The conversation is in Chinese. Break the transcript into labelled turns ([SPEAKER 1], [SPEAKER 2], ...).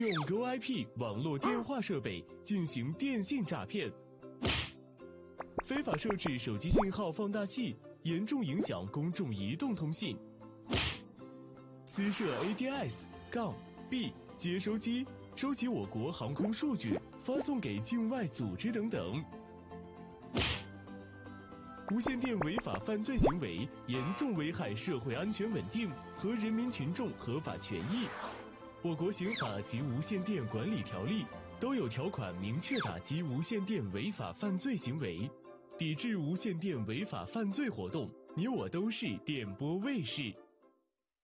[SPEAKER 1] 用 GoIP 网络电话设备进行电信诈骗。非法设置手机信号放大器，严重影响公众移动通信。私设 ADS-B 接收机，收集我国航空数据，发送给境外组织等等。无线电违法犯罪行为严重危害社会安全稳定和人民群众合法权益。我国刑法及无线电管理条例都有条款明确打击无线电违法犯罪行为，抵制无线电违法犯罪活动。你我都是电波卫士。